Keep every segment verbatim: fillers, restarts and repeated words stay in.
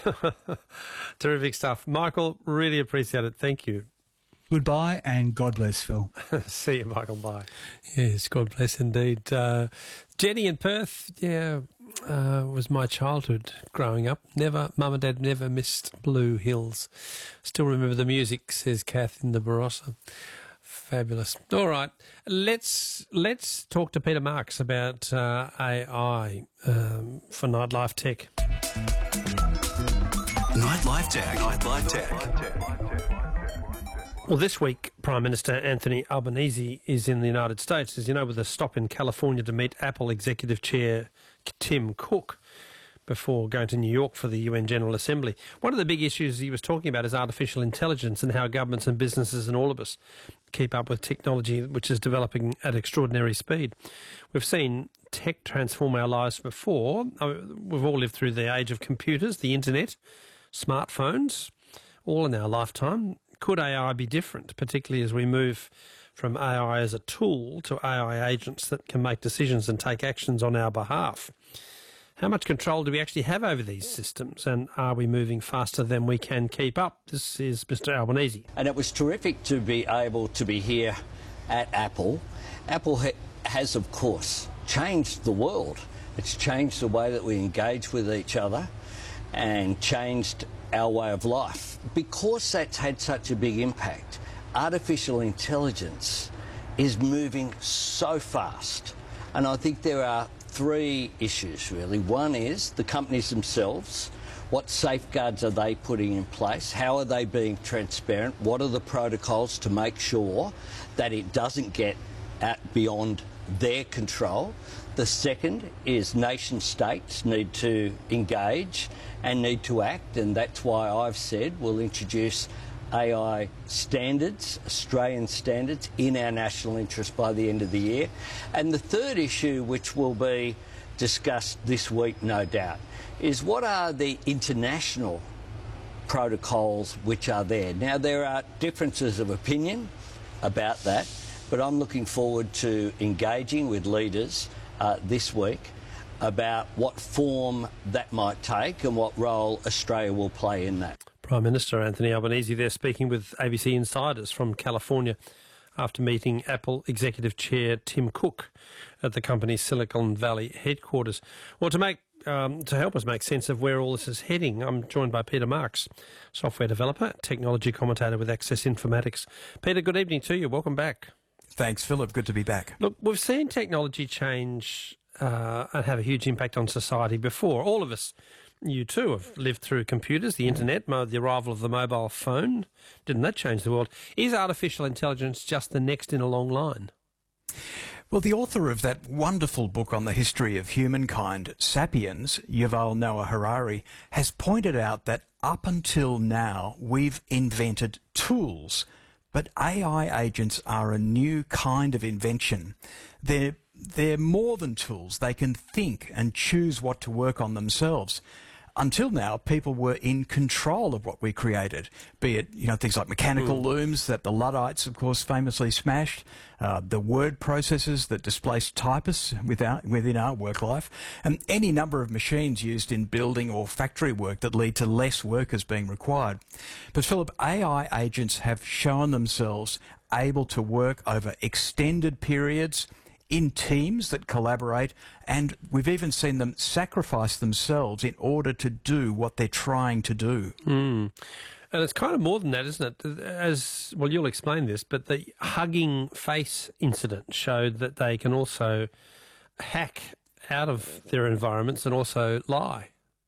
Terrific stuff. Michael, really appreciate it. Thank you. Goodbye and God bless, Phil. See you, Michael. Bye. Yes, God bless indeed. Uh, Jenny in Perth, yeah, uh, was my childhood growing up. Never, Mum and Dad never missed Blue Hills. Still remember the music, says Kath in the Barossa. Fabulous. All right, let's let's talk to Peter Marks about uh, A I um, for Nightlife Tech. Nightlife Tech. Nightlife Tech. Well, this week, Prime Minister Anthony Albanese is in the United States, as you know, with a stop in California to meet Apple Executive Chair Tim Cook before going to New York for the U N General Assembly. One of the big issues he was talking about is artificial intelligence and how governments and businesses and all of us keep up with technology which is developing at extraordinary speed. We've seen tech transform our lives before. We've all lived through the age of computers, the internet, smartphones, all in our lifetime. Could A I be different, particularly as we move from A I as a tool to A I agents that can make decisions and take actions on our behalf? How much control do we actually have over these systems, and are we moving faster than we can keep up? This is Mister Albanese. And it was terrific to be able to be here at Apple. Apple ha has, of course, changed the world. It's changed the way that we engage with each other and changed our way of life. Because that's had such a big impact, artificial intelligence is moving so fast. And I think there are three issues, really. One is the companies themselves. What safeguards are they putting in place? How are they being transparent? What are the protocols to make sure that it doesn't get out beyond their control? The second is nation states need to engage and need to act, and that's why I've said we'll introduce A I standards, Australian standards, in our national interest by the end of the year. And the third issue, which will be discussed this week, no doubt, is what are the international protocols which are there. Now, there are differences of opinion about that, but I'm looking forward to engaging with leaders uh, this week about what form that might take and what role Australia will play in that. Prime Minister Anthony Albanese there speaking with A B C insiders from California after meeting Apple Executive Chair Tim Cook at the company's Silicon Valley headquarters. Well, to make um, to help us make sense of where all this is heading, I'm joined by Peter Marks, software developer, technology commentator with Access Informatics. Peter, good evening to you. Welcome back. Thanks, Philip. Good to be back. Look, we've seen technology change uh, and have a huge impact on society before. All of us, you too, have lived through computers, the internet, the arrival of the mobile phone. Didn't that change the world? Is artificial intelligence just the next in a long line? Well, the author of that wonderful book on the history of humankind, Sapiens, Yuval Noah Harari, has pointed out that up until now we've invented tools, but A I agents are a new kind of invention. They're, they're more than tools. They can think and choose what to work on themselves. Until now, people were in control of what we created, be it, you know, things like mechanical mm. looms that the Luddites, of course, famously smashed, uh, the word processors that displaced typists without, within our work life, and any number of machines used in building or factory work that lead to less workers being required. But, Philip, A I agents have shown themselves able to work over extended periods, in teams that collaborate, and we've even seen them sacrifice themselves in order to do what they're trying to do. Mm. And it's kind of more than that, isn't it? As well, you'll explain this, but the Hugging Face incident showed that they can also hack out of their environments and also lie.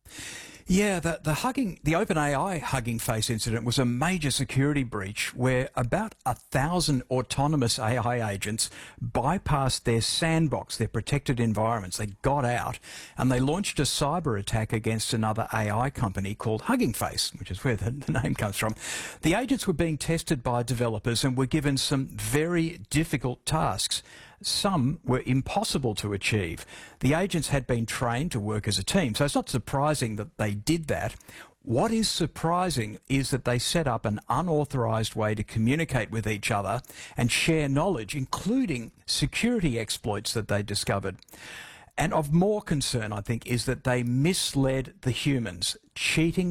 Yeah, the, the hugging, the OpenAI Hugging Face incident was a major security breach where about a thousand autonomous A I agents bypassed their sandbox, their protected environments. They got out and they launched a cyber attack against another A I company called Hugging Face, which is where the, the name comes from. The agents were being tested by developers and were given some very difficult tasks. Some were impossible to achieve. The agents had been trained to work as a team, so it's not surprising that they did that. What is surprising is that they set up an unauthorised way to communicate with each other and share knowledge, including security exploits that they discovered. And of more concern, I think, is that they misled the humans, cheating